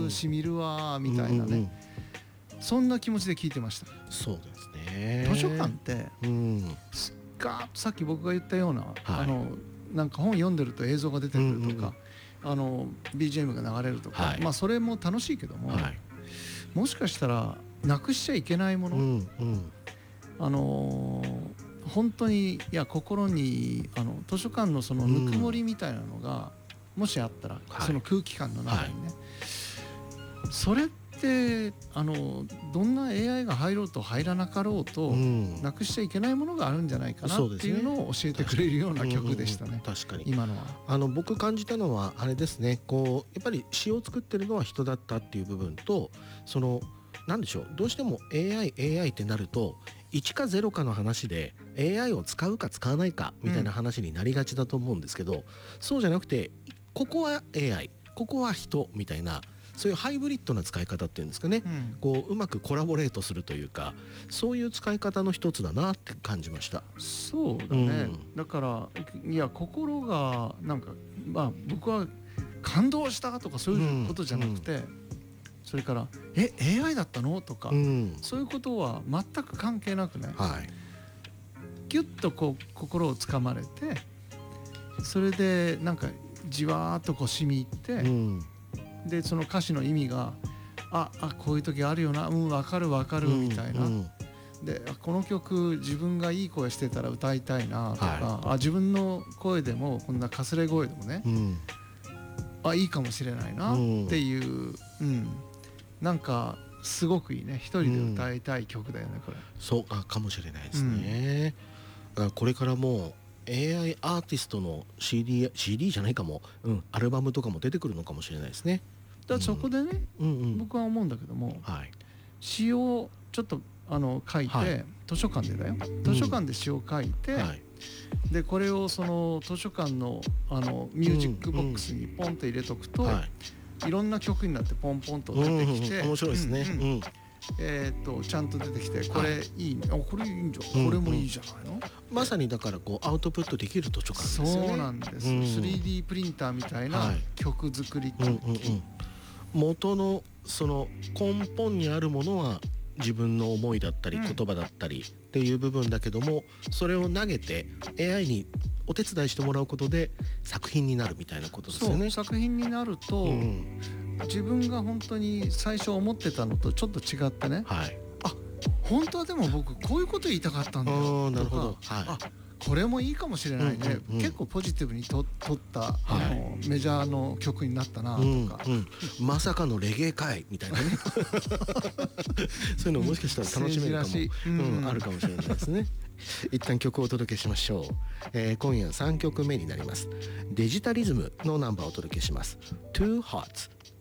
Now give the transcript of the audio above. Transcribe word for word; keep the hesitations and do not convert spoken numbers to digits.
くしみるわみたいなね、うんうんうん、そんな気持ちで聞いてました。 そうですね。 図書館って、うん、ガーッとさっき僕が言ったような、はい、あのなんか本読んでると映像が出てくるとか、うんうん、あの ビージーエム が流れるとか、はい、まあそれも楽しいけども、はい、もしかしたらなくしちゃいけないもの、うんうん、あのー、本当にいや心にあの図書館のそのぬくもりみたいなのが、うん、もしあったら、はい、その空気感の中にね、はい、それってあのどんな エーアイ が入ろうと入らなかろうと、うん、なくしちゃいけないものがあるんじゃないかなっていうのを教えてくれるような曲でしたね。 確かに今のはあの僕感じたのはあれですね、こうやっぱり詩を作ってるのは人だったっていう部分と、そのなんでしょう、どうしても エーアイ エーアイ ってなるといちかゼロかの話で エーアイ を使うか使わないかみたいな話になりがちだと思うんですけど、うん、そうじゃなくてここは エーアイ ここは人みたいな、そういうハイブリッドな使い方っていうんですかね、うん、こううまくコラボレートするというか、そういう使い方の一つだなって感じました。 そうだね、うん、だからいや心がなんか、まあ、僕は感動したとかそういうことじゃなくて、うんうん、それからえ エーアイ だったのとか、うん、そういうことは全く関係なくね、はい、ギュッとこう心をつかまれて、それでなんかじわーっとこう染み入って、うん、でその歌詞の意味がああこういう時あるよな、うん分かる分かるみたいな、うんうん、でこの曲自分がいい声してたら歌いたいなとか、はい、あ自分の声でもこんなかすれ声でもね、うん、あいいかもしれないなっていう、うんうん、なんかすごくいいね、一人で歌いたい曲だよねこれ、うん、 そうあかもしれないですね、うん、だからこれからもうエーアイ アーティストの シーディー, シーディーじゃないかも、うん、アルバムとかも出てくるのかもしれないですね。 だからそこでね、うんうんうん、僕は思うんだけども、はい、詩をちょっとあの書いて、はい、図書館でだよ、図書館で詩を書いて、うんはい、でこれをその図書館のあのミュージックボックスにポンと入れとくと、うんうんはい、いろんな曲になってポンポンと出てきて、うんうん、 面白いですね、うんうんえー、とちゃんと出てきてこれいいね、はい、あこれいいんじゃん、うんうん、これもいいじゃないの、 まさにだからこうアウトプットできる図書館ですよね。 そうなんです、うん、スリーディー プリンターみたいな曲作り機、はいうんうんうん、 元のその根本にあるものは自分の思いだったり言葉だったりっていう部分だけども、うん、それを投げて エーアイ にお手伝いしてもらうことで作品になるみたいなことですよね。 そう作品になると、うん、自分が本当に最初思ってたのとちょっと違ってね、はい、あ本当はでも僕こういうこと言いたかったんだよとか、はい、あこれもいいかもしれないね、うんうんうん、結構ポジティブにと撮った、はい、あのメジャーの曲になったなとか、うんうん、 まさかのレゲエかいみたいなねそういうのもしかしたら楽しめるかも、うんうん、あるかもしれないですね一旦曲をお届けしましょう、えー、今夜さんきょくめになります。デジタリズムのナンバーをお届けします。 Two Hearts